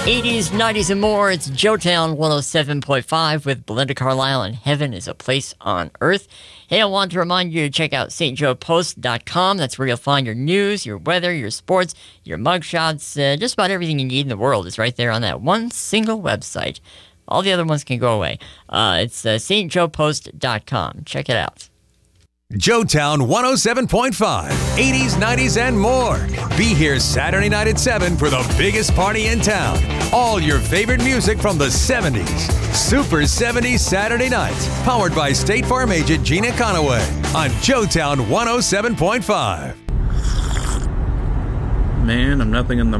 80s, 90s, and more. It's Joetown 107.5 with Belinda Carlisle, and Heaven is a Place on Earth. Hey, I want to remind you to check out stjoepost.com. That's where you'll find your news, your weather, your sports, your mugshots. Just about everything you need in the world is right there on that one single website. All the other ones can go away. It's stjoepost.com. Check it out. Joetown 107.5, 80s, 90s, and more. Be here Saturday night at 7 for the biggest party in town. All your favorite music from the 70s. Super 70s Saturday nights. Powered by State Farm agent Gina Conaway on Joetown 107.5. Man, I'm nothing in the